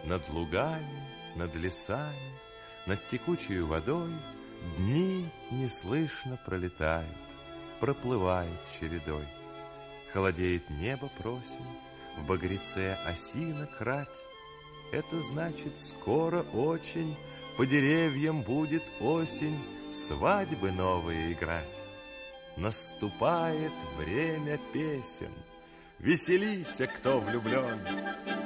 Над лугами, над лесами, над текучей водой дни неслышно пролетают, проплывают чередой. Холодеет небо просим, в багреце осинок рать. Это значит, скоро очень по деревьям будет осень свадьбы новые играть. Наступает время песен. Веселися, кто влюблен.